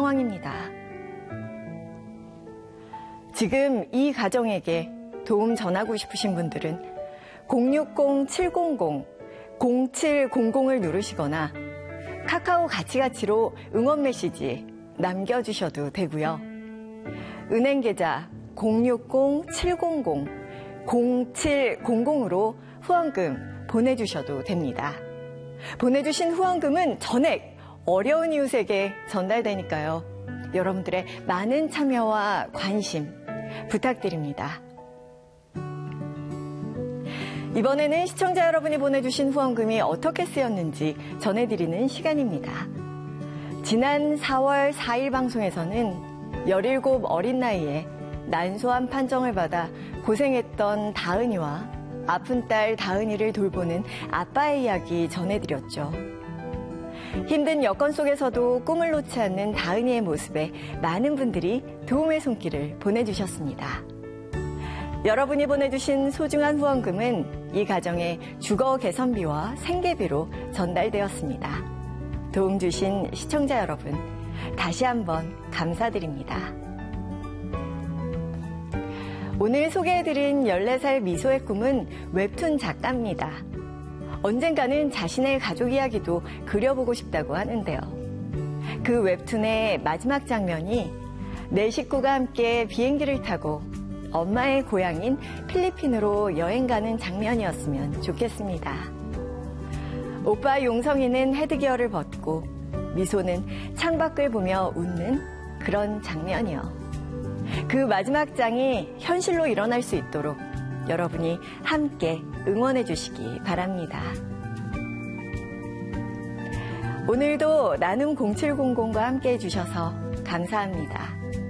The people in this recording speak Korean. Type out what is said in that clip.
상황입니다. 지금 이 가정에게 도움 전하고 싶으신 분들은 060-700-0700을 누르시거나 카카오 가치가치로 응원 메시지 남겨주셔도 되고요. 은행 계좌 060-700-0700으로 후원금 보내주셔도 됩니다. 보내주신 후원금은 전액 어려운 이웃에게 전달되니까요. 여러분들의 많은 참여와 관심 부탁드립니다. 이번에는 시청자 여러분이 보내주신 후원금이 어떻게 쓰였는지 전해드리는 시간입니다. 지난 4월 4일 방송에서는 17 어린 나이에 난소암 판정을 받아 고생했던 다은이와 아픈 딸 다은이를 돌보는 아빠의 이야기 전해드렸죠. 힘든 여건 속에서도 꿈을 놓지 않는 다은이의 모습에 많은 분들이 도움의 손길을 보내주셨습니다. 여러분이 보내주신 소중한 후원금은 이 가정의 주거 개선비와 생계비로 전달되었습니다. 도움 주신 시청자 여러분, 다시 한번 감사드립니다. 오늘 소개해드린 14살 미소의 꿈은 웹툰 작가입니다. 언젠가는 자신의 가족 이야기도 그려보고 싶다고 하는데요. 그 웹툰의 마지막 장면이 내 식구가 함께 비행기를 타고 엄마의 고향인 필리핀으로 여행 가는 장면이었으면 좋겠습니다. 오빠 용성이는 헤드기어를 벗고 미소는 창밖을 보며 웃는 그런 장면이요. 그 마지막 장이 현실로 일어날 수 있도록 여러분이 함께 응원해 주시기 바랍니다. 오늘도 나눔 0700과 함께 해주셔서 감사합니다.